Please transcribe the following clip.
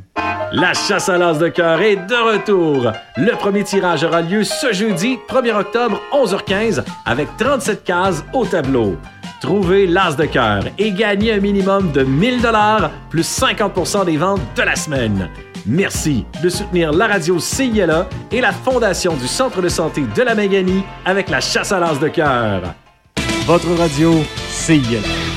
La chasse à l'as de cœur est de retour. Le premier tirage aura lieu ce jeudi, 1er octobre, 11h15, avec 37 cases au tableau. Trouvez l'as de cœur et gagnez un minimum de 1 000 $ plus 50% des ventes de la semaine. Merci de soutenir la radio CILA et la Fondation du Centre de santé de la Méganie avec la chasse à l'as de cœur. Votre radio CILA.